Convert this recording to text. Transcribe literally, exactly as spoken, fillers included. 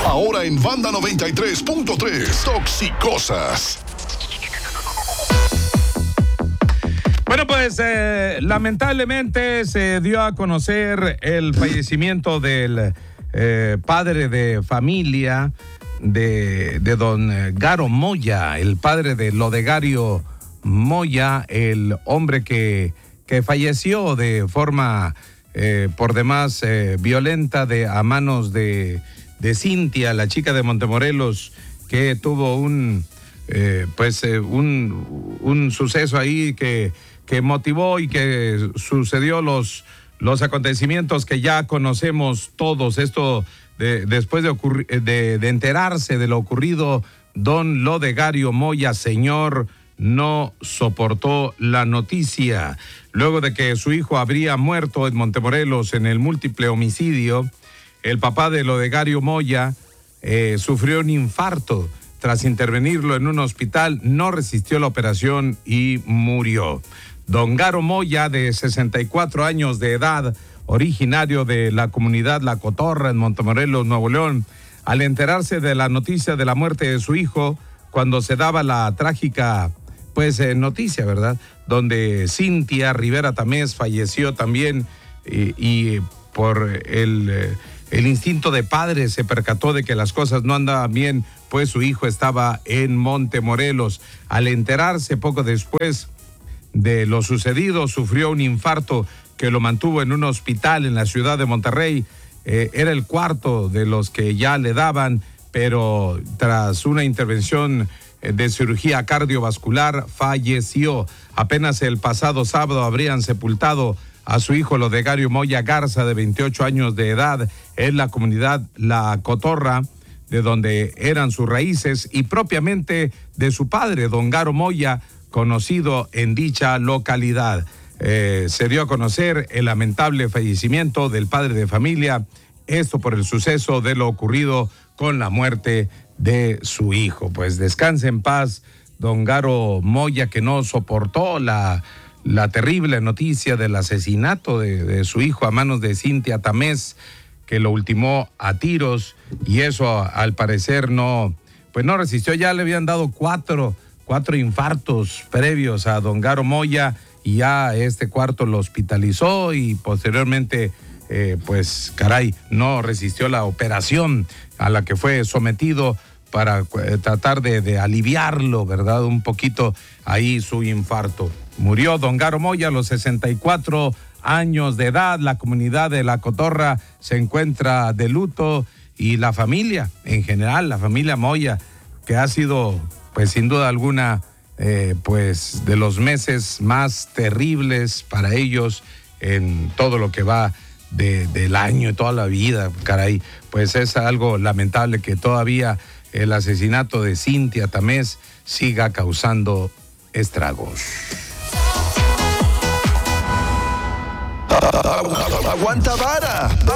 Ahora en Banda noventa y tres punto tres, Toxicosas. Bueno, pues eh, lamentablemente se dio a conocer el fallecimiento del eh, padre de familia de, de don Garo Moya, el padre de Lodegario Moya, el hombre que, que falleció de forma eh, por demás eh, violenta de, a manos de, de Cintia, la chica de Montemorelos, que tuvo un, eh, pues, eh, un, un suceso ahí que... que motivó y que sucedió los, los acontecimientos que ya conocemos todos. Esto de, después de, ocurri, de, de enterarse de lo ocurrido, don Lodegario Moya, señor, no soportó la noticia. Luego de que su hijo habría muerto en Montemorelos en el múltiple homicidio, el papá de Lodegario Moya eh, sufrió un infarto. Tras intervenirlo en un hospital, no resistió la operación y murió. Don Garo Moya, de sesenta y cuatro años de edad, originario de la comunidad La Cotorra en Montemorelos, Nuevo León, al enterarse de la noticia de la muerte de su hijo, cuando se daba la trágica, pues, eh, noticia, ¿verdad?, donde Cintia Rivera Tamés falleció también y, y por el, eh, el instinto de padre se percató de que las cosas no andaban bien, pues su hijo estaba en Montemorelos. Al enterarse poco después de lo sucedido, sufrió un infarto que lo mantuvo en un hospital en la ciudad de Monterrey. Eh, era el cuarto de los que ya le daban, pero tras una intervención de cirugía cardiovascular falleció. Apenas el pasado sábado habrían sepultado a su hijo Lodegario Moya Garza, de veintiocho años de edad, en la comunidad La Cotorra, de donde eran sus raíces, y propiamente de su padre, don Garo Moya, conocido en dicha localidad. Eh, se dio a conocer el lamentable fallecimiento del padre de familia, esto por el suceso de lo ocurrido con la muerte de su hijo. Pues descanse en paz, don Garo Moya, que no soportó la, la terrible noticia del asesinato de, de su hijo a manos de Cintia Tamés, que lo ultimó a tiros, y eso al parecer no, pues no resistió. Ya le habían dado cuatro Cuatro infartos previos a don Garo Moya, y ya este cuarto lo hospitalizó y posteriormente, eh, pues caray, no resistió la operación a la que fue sometido para eh, tratar de, de aliviarlo, ¿verdad? Un poquito ahí su infarto. Murió don Garo Moya a los sesenta y cuatro años de edad. La comunidad de La Cotorra se encuentra de luto, y la familia en general, la familia Moya, que ha sido, pues sin duda alguna, eh, pues de los meses más terribles para ellos en todo lo que va de, del año y toda la vida, caray. Pues es algo lamentable que todavía el asesinato de Cintia Tamés siga causando estragos. Aguanta vara.